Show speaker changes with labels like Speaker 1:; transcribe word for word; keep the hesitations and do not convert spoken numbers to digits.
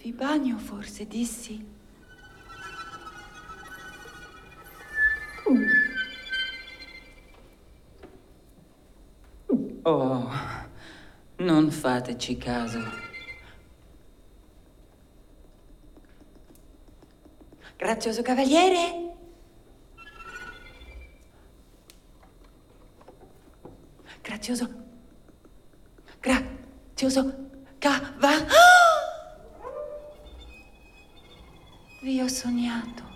Speaker 1: Vi bagno forse, dissi. Oh, non fateci caso. Grazioso cavaliere? Grazioso. Grazioso cava. Vi ho sognato.